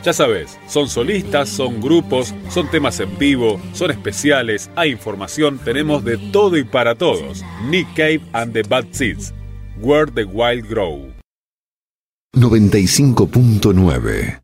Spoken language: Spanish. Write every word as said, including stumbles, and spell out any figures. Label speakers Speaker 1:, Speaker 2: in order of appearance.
Speaker 1: Ya sabes, son solistas, son grupos, son temas en vivo, son especiales, hay información, tenemos de todo y para todos. Nick Cave and the Bad Seeds, Where the Wild Grow.
Speaker 2: noventa y cinco punto nueve